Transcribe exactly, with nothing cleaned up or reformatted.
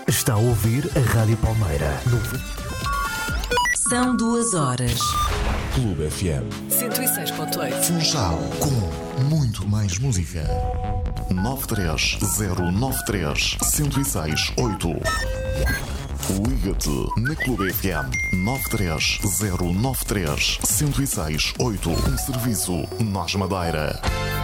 Está a ouvir a Rádio Palmeira. São duas horas. Clube F M cento e seis ponto oito. Funchal, com muito mais música. nove três zero nove três, um zero seis oito. Liga-te na Clube F M nove três zero nove três, um zero seis oito. Um serviço Nós Madeira.